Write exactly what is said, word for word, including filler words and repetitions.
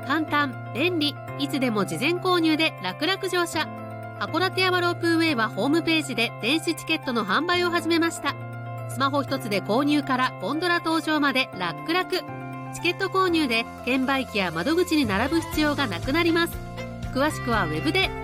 簡単、便利、いつでも事前購入で楽々乗車。函館山ロープウェイはホームページで電子チケットの販売を始めました。スマホ一つで購入からゴンドラ登場まで楽々。チケット購入で券売機や窓口に並ぶ必要がなくなります。詳しくはウェブで